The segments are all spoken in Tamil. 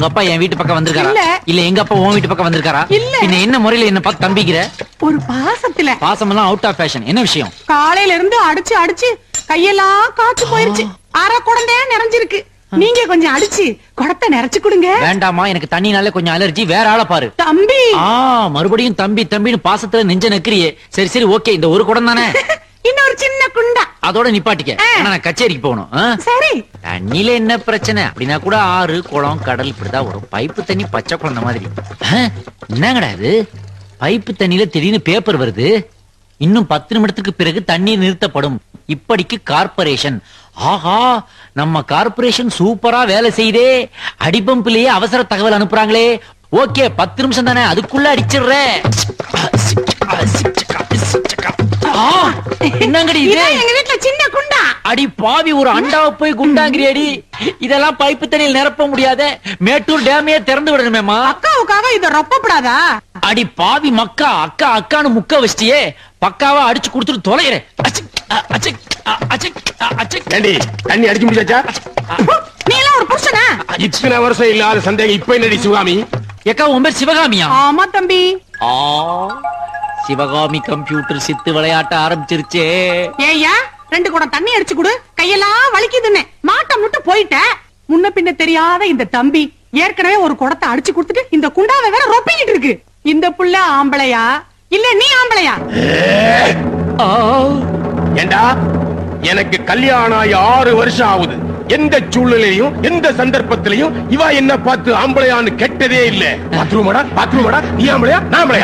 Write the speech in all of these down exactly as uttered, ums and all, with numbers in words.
உங்க அப்பா என் வீட்டு பக்கம் வந்திருக்காரா? இல்ல. இல்ல எங்க அப்பா உன் வீட்டு பக்கம் வந்திருக்காரா? இல்ல. பின்ன என்ன முறையில என்ன பார்த்து தம்பிக்கிற? ஒரு பாசத்துல பாசம் எல்லாம் அவுட் ஆஃப் ஃபேஷன். என்ன விஷயம்? காலையில இருந்து அடிச்சு அடிச்சு கையெல்லாம் காய்ச்சி போயிருச்சு. அரை குடந்தையா நிறைஞ்சிருக்கு. நீங்க கொஞ்சம் அடிச்சு குடத்தை நிறைச்சு கொடுங்க. வேண்டாமா, எனக்கு தண்ணினால கொஞ்சம் அலர்ஜி. வேற ஆளை பாரு. தம்பி ஆ மறுபடியும் தம்பி தம்பின்னு பாசத்துல நெஞ்ச நக்கிரியே. சரி சரி ஓகே, இந்த ஒரு குடம் தானே, இன்னொரு சின்ன குண்டா அதோட நிப்பாட்டிக்க. ஆ. ஆனா நான் கச்சேரிக்கு போகணும். ஆ? சரி. தண்ணியில என்ன பிரச்சனை? அப்படின்னா கூட ஆறு குளம் கடல் இப்படிதான் வரும். பைப்பு தண்ணி பச்சை குழந்தை மாதிரி. ஆ, என்னங்கடா இது, பைப்பு தண்ணியில திடீர்னு பேப்பர் வருது. இன்னும் பத்து நிமிடத்துக்கு பிறகு தண்ணீர் நிறுத்தப்படும். இப்படிக்கு கார்பரேஷன். ஆஹா, நம்ம கார்பரேஷன் சூப்பரா வேலை செய்தே. அடிபம்பிலேயே அவசர தகவல் அனுப்புறாங்களே. ஓகே, பத்து நிமிஷம் தானே, அதுக்குள்ள அடிச்சிடுறேன். ஆ, என்னங்கடி இது? இதான் எங்க வீட்டுல சின்ன குண்டா. அடி பாவி, ஒரு அண்டாவை போய் குண்டாங்கிறியடி. இதெல்லாம் பைப்பு தண்ணியில் நிரப்ப முடியாத. மேட்டூர் டேமையே திறந்து விடணுமேமா. அக்காவுக்காக இத ரொப்பப்படாதா? அடி பாவி மக்கா, அக்கா அக்கான்னு முக்க வச்சிட்டியே. பக்காவா அடிச்சு கொடுத்துட்டு தொலைகிறேன். ஏண்டி தண்ணி அடிக்க முடியாச்சா? நீ எல்லாம் ஒரு புருஷனா? இத்தனை வருஷம் இல்லாத சந்தேகம் இப்ப என்னடி சிவகாமி? ஏக்கா உன் பேர் சிவகாமியா? ஆமா தம்பி. ஆ, சிவகாமி கம்ப்யூட்டர் சித்து விளையாட்ட ஆரம்பிச்சிருச்சே. ஏய்யா, ரெண்டு குடம் தண்ணி அடிச்சு கொடு. கையெல்லாம் வலிக்குதுன்னு மாட்டம் விட்டு போயிட்ட. முன்ன பின்ன தெரியாத இந்த தம்பி ஏற்கனவே ஒரு குடத்தை அடிச்சு கொடுத்துட்டு இந்த குண்டாவை வேற ரொப்பிக்கிட்டு இருக்கு. இந்த புள்ள ஆம்பளையா இல்ல நீ ஆம்பளையா? ஆ, ஏண்டா, எனக்கு கல்யாணம் ஆகி ஆறு வருஷம் ஆகுது. எந்த சூழ்நிலையும் எந்த சந்தர்ப்பத்திலையும் இவ என்ன பார்த்து ஆம்பளையான்னு கெட்டதே இல்ல. பாத்ரூமடா பாத்ரூமடா, நீ ஆம்பளையா நான் ஆம்பளையா?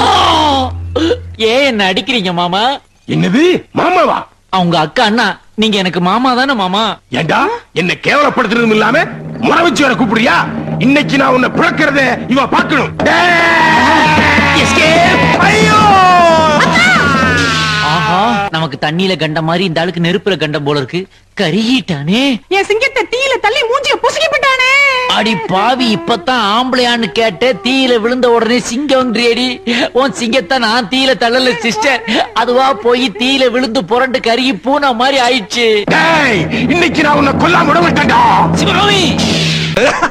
ஏன் என்ன அடிக்கிறீங்க மாமா? என்னது மாமாவா? அவங்க அக்கா அண்ணா, நீங்க எனக்கு மாமா தானே மாமா? ஏண்டா, என்ன கேவலப்படுத்துறதும் இல்லாம முறை வச்சு வர கூப்பிடுறியா? இன்னைக்கு நான் உன்னை பிளக்கிறத இவ பார்க்கணும். ஐயோ! ஆஹா, நமக்கு தண்ணியில கண்ட மாதிரி இந்த ஆளுக்கு நெருப்புல கண்டம் போல இருக்கு. கருகிட்டானே. என் சிங்கத்தை தீயில தள்ளி மூஞ்சிய புசுக்கி விட்டானே. அடி பாவி, இப்பதான் ஆம்பளையான்னு கேட்ட, தீயில விழுந்த உடனே சிங்கம்ன்றியடி. உன் சிங்கத்தை நான் தீயில தள்ளல சிஸ்டர், அதுவா போய் தீயில விழுந்து புரண்டு கருகி பூனை மாதிரி ஆயிடுச்சு. டேய், இன்னைக்கு நான் உன்னை கொல்லாம விட மாட்டேன்டா. சிவகாமி